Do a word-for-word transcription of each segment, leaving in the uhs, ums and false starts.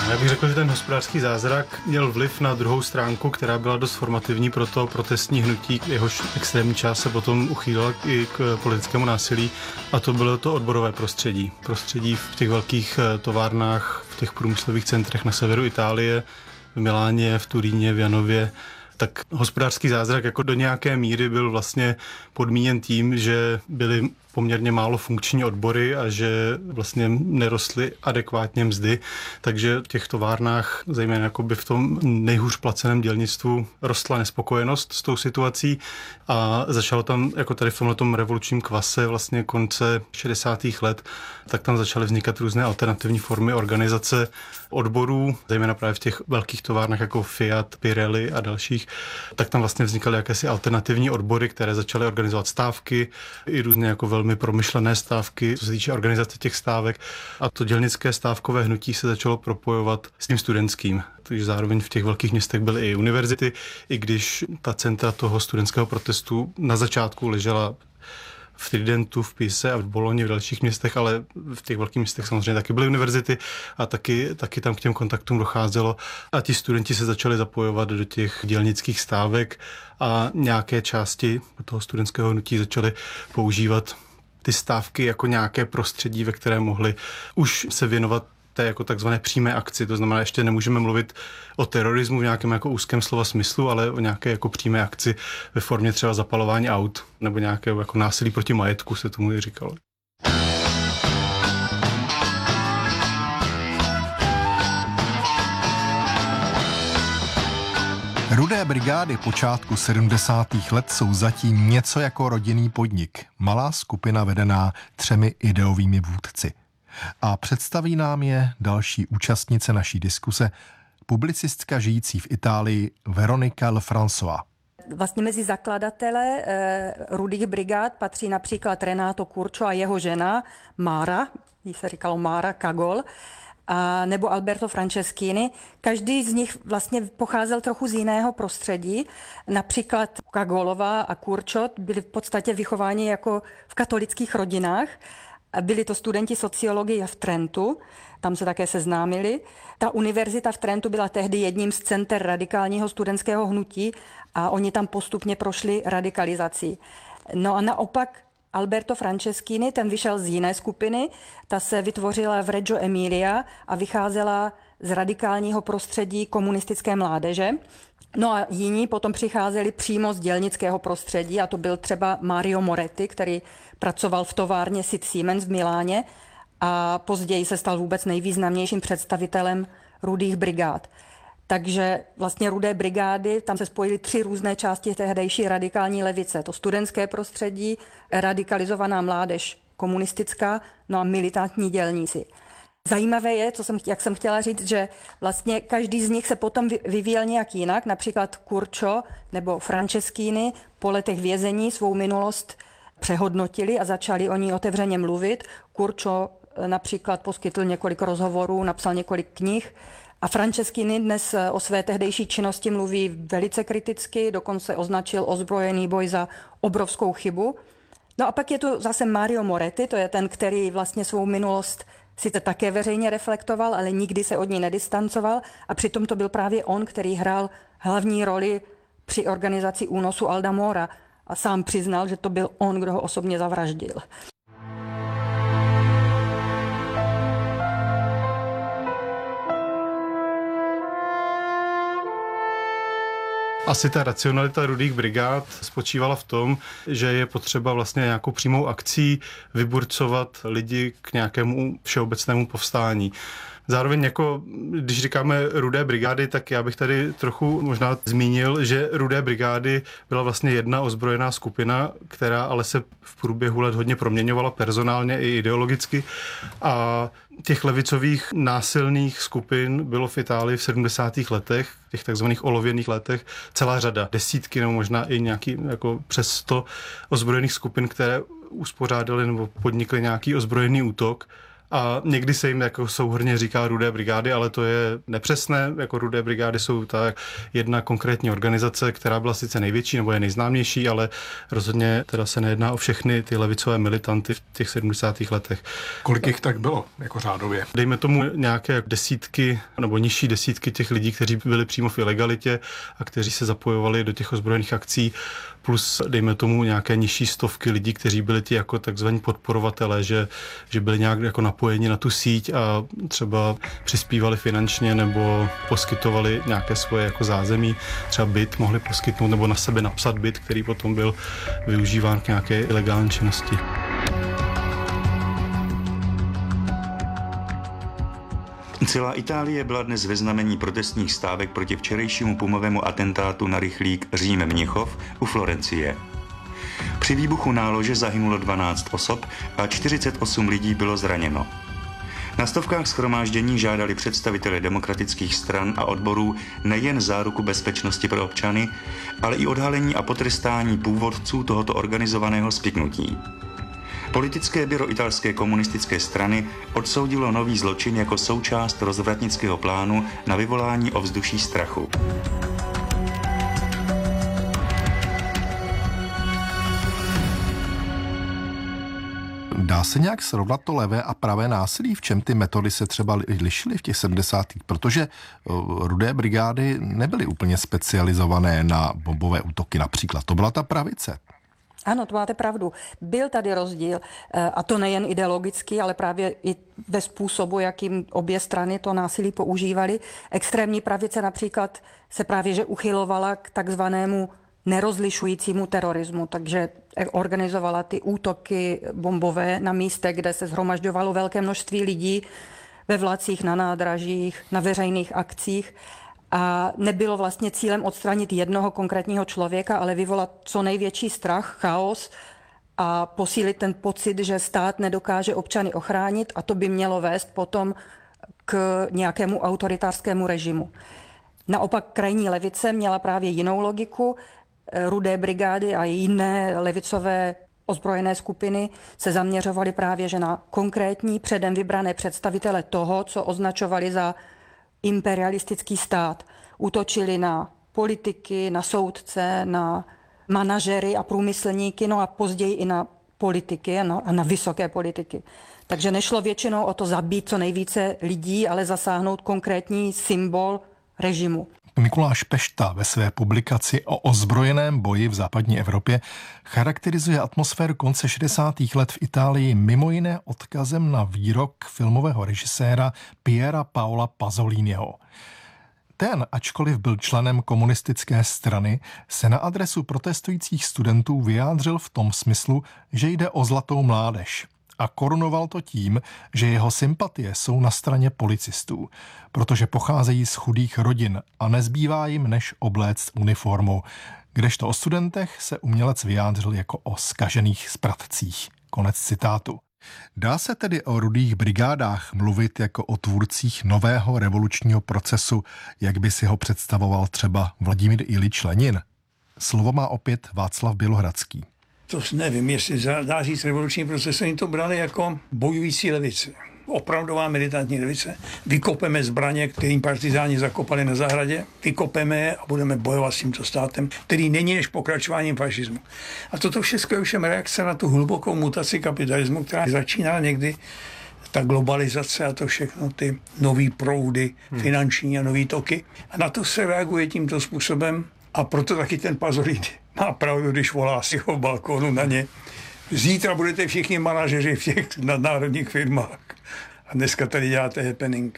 Já bych řekl, že ten hospodářský zázrak měl vliv na druhou stránku, která byla dost formativní pro to protestní hnutí, jehož extrémní část se potom uchýlila i k politickému násilí, a to bylo to odborové prostředí. Prostředí v těch velkých továrnách, v těch průmyslových centrech na severu Itálie, v Miláně, v Turíně, v Janově. Tak hospodářský zázrak jako do nějaké míry byl vlastně podmíněn tím, že byly poměrně málo funkční odbory a že vlastně nerostly adekvátně mzdy, takže v těch továrnách, zejména jakoby v tom nejhůř placeném dělnictvu, rostla nespokojenost s tou situací a začalo tam, jako tady v tomhletom revolučním kvase vlastně konce šedesátých let, tak tam začaly vznikat různé alternativní formy organizace odborů, zejména právě v těch velkých továrnách jako Fiat, Pirelli a dalších, tak tam vlastně vznikaly jakési alternativní odbory, které začaly organizovat stávky, i různě jako velmi promyšlené stávky, co se týče organizace těch stávek, a to dělnické stávkové hnutí se začalo propojovat s tím studentským. Takže zároveň v těch velkých městech byly i univerzity, i když ta centra toho studentského protestu na začátku ležela v Tridentu, v Pise a v Bologni, v dalších městech, ale v těch velkých městech samozřejmě taky byly univerzity a taky, taky tam k těm kontaktům docházelo a ti studenti se začali zapojovat do těch dělnických stávek a nějaké části toho studentského hnutí začaly používat ty stávky jako nějaké prostředí, ve které mohli už se věnovat té jako takzvané přímé akci. To znamená, ještě nemůžeme mluvit o terorismu v nějakém jako úzkém slova smyslu, ale o nějaké jako přímé akci ve formě třeba zapalování aut nebo nějakého jako násilí proti majetku, se tomu i říkalo. Rudé brigády počátku sedmdesátých let jsou zatím něco jako rodinný podnik, malá skupina vedená třemi ideovými vůdci. A představí nám je další účastnice naší diskuse, publicistka žijící v Itálii Veronika Lefrançová. Vlastně mezi zakladatele eh, Rudých brigád patří například Renato Curcio a jeho žena Mara, jí se říkalo Mara Kagol, a nebo Alberto Franceschini. Každý z nich vlastně pocházel trochu z jiného prostředí. Například Kagolova a Curcio byli v podstatě vychováni jako v katolických rodinách. Byli to studenti sociologie v Trentu, tam se také seznámili. Ta univerzita v Trentu byla tehdy jedním z center radikálního studentského hnutí a oni tam postupně prošli radikalizací. No a naopak Alberto Franceschini, ten vyšel z jiné skupiny, ta se vytvořila v Reggio Emilia a vycházela z radikálního prostředí komunistické mládeže. No a jiní potom přicházeli přímo z dělnického prostředí a to byl třeba Mario Moretti, který pracoval v továrně Sid Siemens v Miláně a později se stal vůbec nejvýznamnějším představitelem Rudých brigád. Takže vlastně Rudé brigády, tam se spojily tři různé části tehdejší radikální levice. To studentské prostředí, radikalizovaná mládež komunistická, no a militantní dělníci. Zajímavé je, co jsem, jak jsem chtěla říct, že vlastně každý z nich se potom vyvíjel nějak jinak. Například Curcio nebo Franceschini po letech vězení svou minulost přehodnotili a začali o ní otevřeně mluvit. Curcio například poskytl několik rozhovorů, napsal několik knih a Franceschini dnes o své tehdejší činnosti mluví velice kriticky, dokonce označil ozbrojený boj za obrovskou chybu. No a pak je tu zase Mario Moretti, to je ten, který vlastně svou minulost sice také veřejně reflektoval, ale nikdy se od ní nedistancoval a přitom to byl právě on, který hrál hlavní roli při organizaci únosu Alda Mora a sám přiznal, že to byl on, kdo ho osobně zavraždil. Asi ta racionalita Rudých brigád spočívala v tom, že je potřeba vlastně nějakou přímou akcí vyburcovat lidi k nějakému všeobecnému povstání. Zároveň jako, když říkáme Rudé brigády, tak já bych tady trochu možná zmínil, že Rudé brigády byla vlastně jedna ozbrojená skupina, která ale se v průběhu let hodně proměňovala personálně i ideologicky a těch levicových násilných skupin bylo v Itálii v sedmdesátých letech, těch takzvaných olověných letech, celá řada, desítky nebo možná i nějaký jako přes sto ozbrojených skupin, které uspořádali nebo podnikly nějaký ozbrojený útok. A někdy se jim jako souhrnně říká Rudé brigády, ale to je nepřesné. Jako Rudé brigády jsou tak jedna konkrétní organizace, která byla sice největší nebo je nejznámější, ale rozhodně teda se nejedná o všechny ty levicové militanty v těch sedmdesátých letech. Kolik jich tak bylo, jako řádově? Dejme tomu nějaké desítky nebo nižší desítky těch lidí, kteří byli přímo v ilegalitě a kteří se zapojovali do těch ozbrojených akcí, plus dejme tomu nějaké nižší stovky lidí, kteří byli ti jako takzvaní podporovatelé, že, že byli nějak jako napojeni na tu síť a třeba přispívali finančně nebo poskytovali nějaké svoje jako zázemí, třeba byt mohli poskytnout nebo na sebe napsat byt, který potom byl využíván k nějaké ilegální činnosti. Celá Itálie byla dnes ve znamení protestních stávek proti včerejšímu pumovému atentátu na rychlík Řím-Mnichov u Florencie. Při výbuchu nálože zahynulo dvanáct osob a čtyřicet osm lidí bylo zraněno. Na stovkách shromáždění žádali představitelé demokratických stran a odborů nejen záruku bezpečnosti pro občany, ale i odhalení a potrestání původců tohoto organizovaného spiknutí. Politické byro italské komunistické strany odsoudilo nový zločin jako součást rozvratnického plánu na vyvolání ovzduší strachu. Dá se nějak srovnat to levé a pravé násilí? V čem ty metody se třeba lišily v těch sedmdesátých? Protože Rudé brigády nebyly úplně specializované na bombové útoky například. To byla ta pravice. Ano, to máte pravdu. Byl tady rozdíl, a to nejen ideologický, ale právě i ve způsobu, jakým obě strany to násilí používaly. Extrémní pravice například se právě že uchylovala k takzvanému nerozlišujícímu terorismu, takže organizovala ty útoky bombové na místech, kde se shromažďovalo velké množství lidí, ve vlacích, na nádražích, na veřejných akcích. A nebylo vlastně cílem odstranit jednoho konkrétního člověka, ale vyvolat co největší strach, chaos a posílit ten pocit, že stát nedokáže občany ochránit a to by mělo vést potom k nějakému autoritářskému režimu. Naopak krajní levice měla právě jinou logiku. Rudé brigády a jiné levicové ozbrojené skupiny se zaměřovaly právě že na konkrétní předem vybrané představitele toho, co označovali za imperialistický stát. Útočili na politiky, na soudce, na manažery a průmyslníky, no a později i na politiky no, a na vysoké politiky. Takže nešlo většinou o to zabít co nejvíce lidí, ale zasáhnout konkrétní symbol režimu. Mikuláš Pešta ve své publikaci o ozbrojeném boji v západní Evropě charakterizuje atmosféru konce šedesátých let v Itálii mimo jiné odkazem na výrok filmového režiséra Piera Paola Pasoliniho. Ten, ačkoliv byl členem komunistické strany, se na adresu protestujících studentů vyjádřil v tom smyslu, že jde o zlatou mládež. A korunoval to tím, že jeho sympatie jsou na straně policistů, protože pocházejí z chudých rodin a nezbývá jim než obléct uniformu, kdežto o studentech se umělec vyjádřil jako o zkažených spratcích. Konec citátu. Dá se tedy o Rudých brigádách mluvit jako o tvůrcích nového revolučního procesu, jak by si ho představoval třeba Vladimír Ilič Lenin? Slovo má opět Václav Bělohradský. To nevím, jestli dá říct revoluční proces, oni to brali jako bojující levice. Opravdová militantní levice. Vykopeme zbraně, kterým partizáni zakopali na zahradě, vykopeme je a budeme bojovat s tímto státem, který není než pokračováním fašismu. A toto všechno je všem reakce na tu hlubokou mutaci kapitalismu, která začíná někdy ta globalizace a to všechno, ty nový proudy finanční a nový toky. A na to se reaguje tímto způsobem a proto taky ten Pasolini má pravdu, když volá z jeho balkónu na ně. Zítra budete všichni manažeři v těch nadnárodních firmách. A dneska tady děláte happening.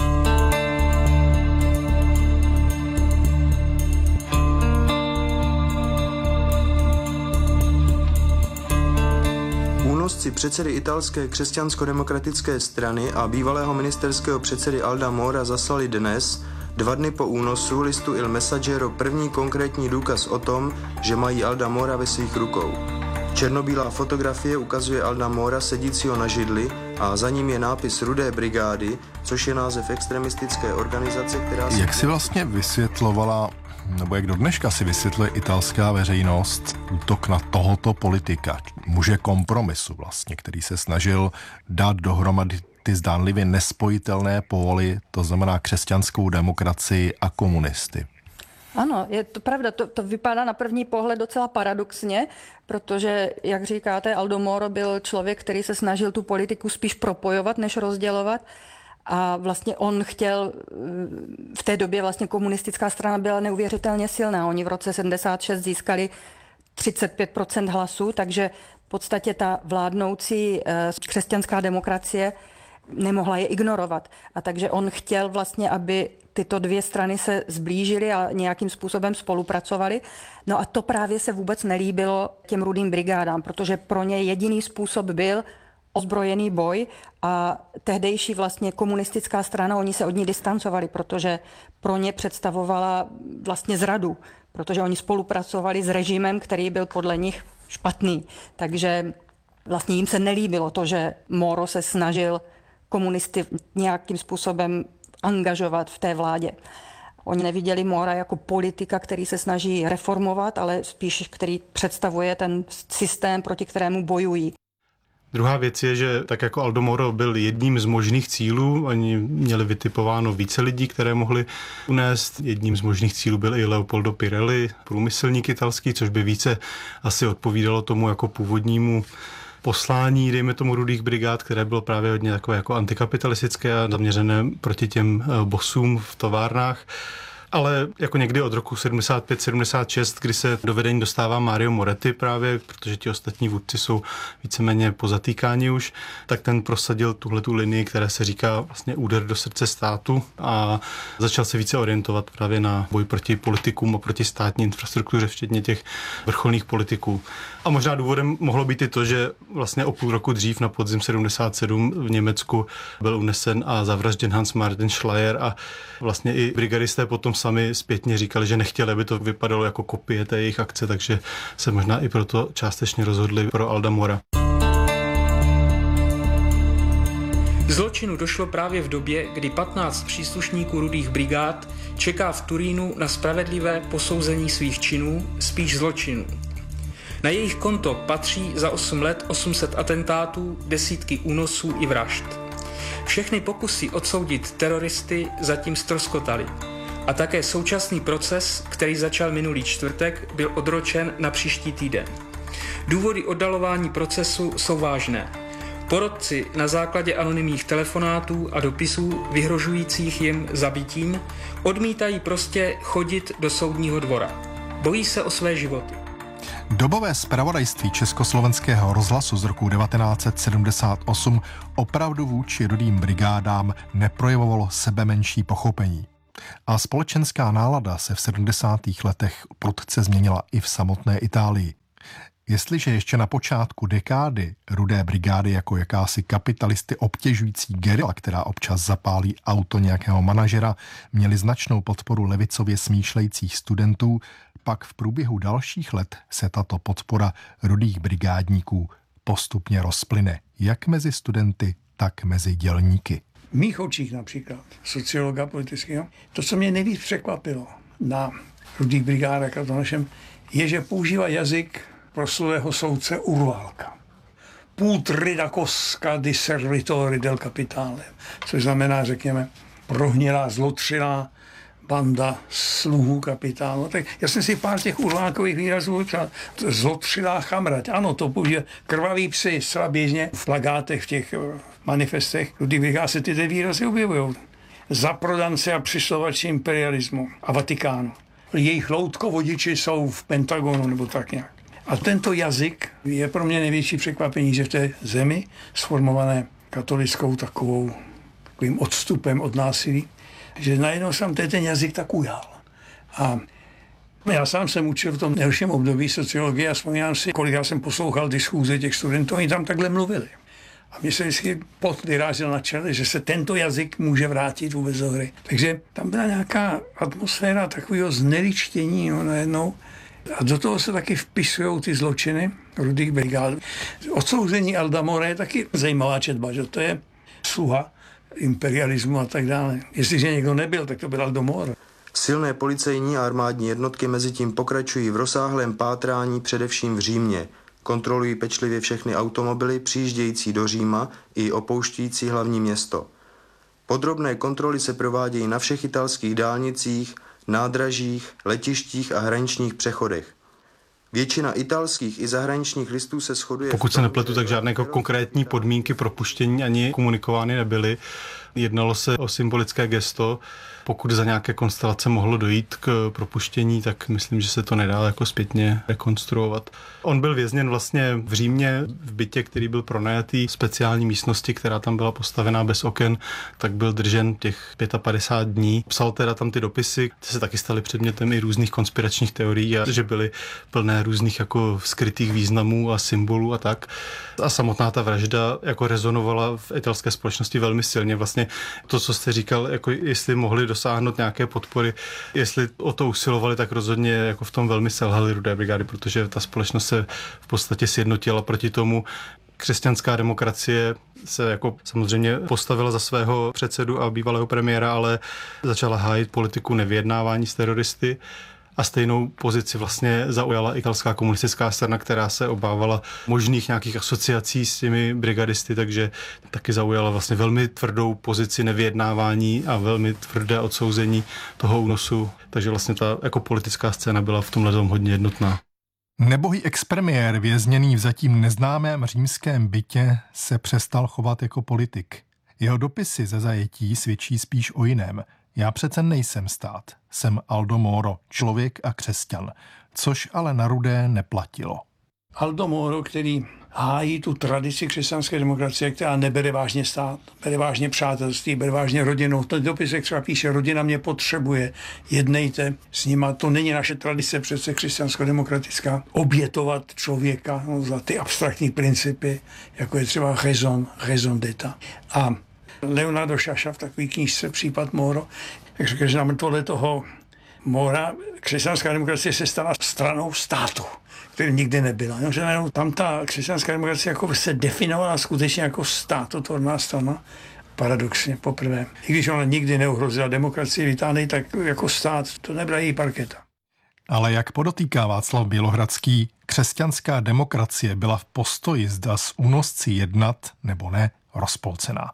Únosci předsedy italské křesťansko-demokratické strany a bývalého ministerského předsedy Alda Mora zaslali dnes, dva dny po únosu, listu Il Messaggero první konkrétní důkaz o tom, že mají Alda Mora ve svých rukou. Černobílá fotografie ukazuje Alda Mora sedícího na židli a za ním je nápis Rudé brigády, což je název extremistické organizace, která... Jak si vlastně vysvětlovala, nebo jak do dneška si vysvětluje italská veřejnost útok na tohoto politika, muže kompromisu vlastně, který se snažil dát dohromady ty zdánlivě nespojitelné póly, to znamená křesťanskou demokracii a komunisty. Ano, je to pravda, to, to vypadá na první pohled docela paradoxně, protože, jak říkáte, Aldo Moro byl člověk, který se snažil tu politiku spíš propojovat, než rozdělovat. A vlastně on chtěl, v té době vlastně komunistická strana byla neuvěřitelně silná. Oni v roce sedmdesát šest získali třicet pět procent hlasů, takže v podstatě ta vládnoucí křesťanská demokracie nemohla je ignorovat. A takže on chtěl vlastně, aby tyto dvě strany se zblížily a nějakým způsobem spolupracovaly. No a to právě se vůbec nelíbilo těm Rudým brigádám, protože pro ně jediný způsob byl ozbrojený boj a tehdejší vlastně komunistická strana, oni se od ní distancovali, protože pro ně představovala vlastně zradu, protože oni spolupracovali s režimem, který byl podle nich špatný. Takže vlastně jim se nelíbilo to, že Moro se snažil komunisty nějakým způsobem angažovat v té vládě. Oni neviděli Mora jako politika, který se snaží reformovat, ale spíš, který představuje ten systém, proti kterému bojují. Druhá věc je, že tak jako Aldo Moro byl jedním z možných cílů, oni měli vytipováno více lidí, které mohli unést. Jedním z možných cílů byl i Leopoldo Pirelli, průmyslník italský, což by více asi odpovídalo tomu jako původnímu poslání, dejme tomu, Rudých brigád, které bylo právě hodně takové jako antikapitalistické a zaměřené proti těm bossům v továrnách. Ale jako někdy od roku sedmdesát pět sedmdesát šest, kdy se do vedení dostává Mario Moretti právě, protože ti ostatní vůdci jsou víceméně pozatýkáni už, tak ten prosadil tuhletu linii, která se říká vlastně úder do srdce státu a začal se více orientovat právě na boj proti politikům a proti státní infrastruktuře, včetně těch vrcholných politiků. A možná důvodem mohlo být i to, že vlastně o půl roku dřív na podzim sedmdesát sedm v Německu byl unesen a zavražděn Hans Martin Schleyer a vlastně i brigadisté potom sami zpětně říkali, že nechtěli, aby to vypadalo jako kopie té jejich akce, takže se možná i proto částečně rozhodli pro Alda Mora. K zločinu došlo právě v době, kdy patnáct příslušníků Rudých brigád čeká v Turínu na spravedlivé posouzení svých činů, spíš zločinů. Na jejich konto patří za osm let osm set atentátů, desítky únosů i vražd. Všechny pokusy odsoudit teroristy zatím ztroskotaly. A také současný proces, který začal minulý čtvrtek, byl odročen na příští týden. Důvody oddalování procesu jsou vážné. Porotci na základě anonymních telefonátů a dopisů vyhrožujících jim zabitím odmítají prostě chodit do soudního dvora. Bojí se o své životy. Dobové zpravodajství Československého rozhlasu z roku devatenáct set sedmdesát osm opravdu vůči Rudým brigádám neprojevovalo sebemenší pochopení. A společenská nálada se v sedmdesátých letech prudce změnila i v samotné Itálii. Jestliže ještě na počátku dekády Rudé brigády jako jakási kapitalisty obtěžující gerila, která občas zapálí auto nějakého manažera, měli značnou podporu levicově smýšlejících studentů, pak v průběhu dalších let se tato podpora Rudých brigádníků postupně rozplyne, jak mezi studenty, tak mezi dělníky. V mých očích například, sociologa politického, to, co mě nejvíc překvapilo na Rudých brigádách a to našem, je, že používá jazyk proslulého soudce Urválka. Putrida cosca di servitori del capitale, což znamená, řekněme, prohnilá, zlotřilá banda sluhů kapitálu. Tak já jsem si pár těch Urválkových výrazů vypsal. Zlotřilá chamrať. Ano, to použije krvavý psy, zcela běžně v plakátech, v těch manifestech, kdy se ty výrazy objevují. Zaprodanci a přislovači imperialismu a Vatikánu. Jejich loutkovodiči jsou v Pentagonu nebo tak nějak. A tento jazyk je pro mě největší překvapení, že v té zemi sformované katolickou takovou, takovým odstupem od násilí, že najednou jsem ten jazyk tak ujal. A já sám jsem učil v tom delším období sociologie a vzpomínám si, kolik já jsem poslouchal diskuze těch studentů, oni tam takhle mluvili. A mě se vždycky pot vyrážel na čele, že se tento jazyk může vrátit vůbec do hry. Takže tam byla nějaká atmosféra takového zneličtění, no, najednou. A do toho se taky vpisují ty zločiny Rudých brigád. Odsouzení Alda Mora je taky zajímavá četba, že to je sluha imperialismu a tak dále. Jestliže někdo nebyl, tak to byl Aldo Moro. Silné policejní a armádní jednotky mezitím pokračují v rozsáhlém pátrání především v Římě. Kontrolují pečlivě všechny automobily přijíždějící do Říma i opouštějící hlavní město. Podrobné kontroly se provádějí na všech italských dálnicích, nádražích, letištích a hraničních přechodech. Většina italských i zahraničních listů se shoduje. Pokud se nepletu, tak žádné jako konkrétní podmínky propuštění ani komunikovány nebyly. Jednalo se o symbolické gesto. Pokud za nějaké konstelace mohlo dojít k propuštění, tak myslím, že se to nedá jako zpětně rekonstruovat. On byl vězněn vlastně v Římě v bytě, který byl pronajatý speciální místnosti, která tam byla postavená bez oken, tak byl držen těch padesát pět dní. Psal teda tam ty dopisy, ty se taky staly předmětem i různých konspiračních teorií, a že byly plné různých jako skrytých významů a symbolů a tak. A samotná ta vražda jako rezonovala v italské společnosti velmi silně. Vlastně to, co jste říkal, jako jestli mohli dosáhnout nějaké podpory, jestli o to usilovali, tak rozhodně jako v tom velmi selhaly Rudé brigády, protože ta společnost se v podstatě sjednotila proti tomu. Křesťanská demokracie se jako samozřejmě postavila za svého předsedu a bývalého premiéra, ale začala hájit politiku nevyjednávání s teroristy. A stejnou pozici vlastně zaujala italská komunistická strana, která se obávala možných nějakých asociací s těmi brigadisty, takže taky zaujala vlastně velmi tvrdou pozici nevyjednávání a velmi tvrdé odsouzení toho únosu. Takže vlastně ta jako politická scéna byla v tomhle tom hodně jednotná. Nebohý expremiér vězněný v zatím neznámém římském bytě se přestal chovat jako politik. Jeho dopisy ze zajetí svědčí spíš o jiném. Já přece nejsem stát, jsem Aldo Moro, člověk a křesťan, což ale na Rudé neplatilo. Aldo Moro, který hájí tu tradici křesťanské demokracie, která nebere vážně stát, bere vážně přátelství, bere vážně rodinu. V tom dopisech třeba píše, rodina mě potřebuje, jednejte s nima, to není naše tradice přece křesťansko-demokratická, obětovat člověka no, za ty abstraktní principy, jako je třeba raison, raison d'etat. A Leonardo Sciascia v takové knížce Případ Moro, tak řekl, že na mrtvole toho Mora křesťanská demokracie se stala stranou státu, který nikdy nebyla. Že tam ta křesťanská demokracie jako se definovala skutečně jako státotvorná strana, paradoxně poprvé. I když ona nikdy neohrozila demokracii v Itálii, tak jako stát to nebyla její parketa. Ale jak podotýká Václav Bělohradský, křesťanská demokracie byla v postoji, zda s únosci jednat nebo ne, rozpolcená.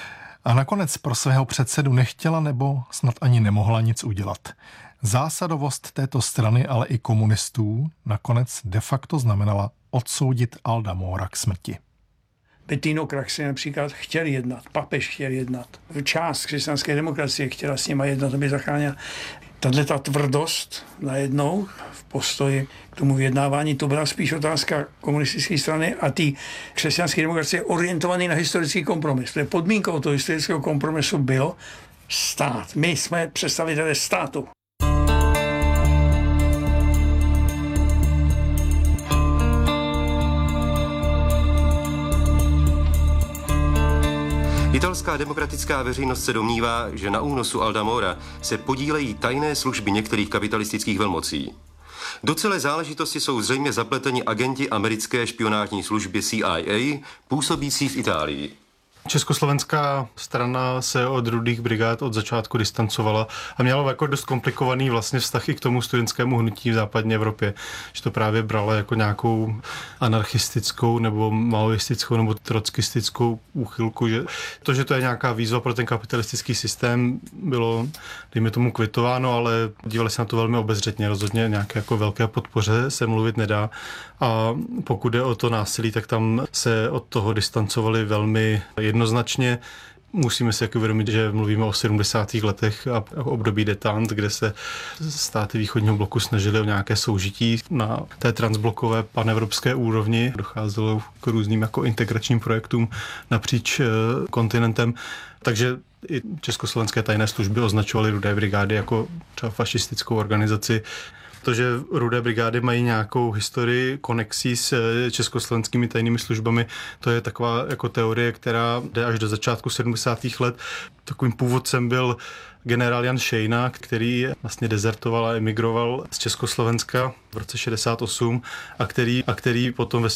A nakonec pro svého předsedu nechtěla nebo snad ani nemohla nic udělat. Zásadovost této strany, ale i komunistů nakonec de facto znamenala odsoudit Alda Mora k smrti. Bettino Craxi například chtěl jednat, papež chtěl jednat. Část křesťanské demokracie chtěla s nima jednat, aby zachránila. Tato tvrdost najednou v postoji k tomu vyjednávání, to byla spíš otázka komunistické strany a ty křesťanské demokracie orientované na historický kompromis. Protože podmínkou toho historického kompromisu bylo stát. My jsme představitelé státu. Italská demokratická veřejnost se domnívá, že na únosu Alda Mora se podílejí tajné služby některých kapitalistických velmocí. Do celé záležitosti jsou zřejmě zapleteni agenti americké špionážní služby C I A, působící v Itálii. Československá strana se od Rudých brigád od začátku distancovala a měla jako dost komplikovaný vlastně vztah i k tomu studentskému hnutí v západní Evropě, že to právě brala jako nějakou anarchistickou nebo maoistickou nebo trockistickou úchylku, že to, že to je nějaká výzva pro ten kapitalistický systém, bylo, dejme tomu, kvitováno, ale dívali se na to velmi obezřetně, rozhodně nějaké jako velké podpoře se mluvit nedá a pokud jde o to násilí, tak tam se od toho distancovali velmi jednoznačně. Musíme si jako uvědomit, že mluvíme o sedmdesátých letech a období détente, kde se státy východního bloku snažily o nějaké soužití na té transblokové panevropské úrovni. Docházelo k různým jako integračním projektům napříč kontinentem. Takže i československé tajné služby označovaly Rudé brigády jako třeba fašistickou organizaci. To, že Rudé brigády mají nějakou historii konexí s československými tajnými službami, to je taková jako teorie, která jde až do začátku sedmdesátých let. Takovým původcem byl generál Jan Šejna, který vlastně dezertoval a emigroval z Československa v roce šedesát osm a který, a který potom ve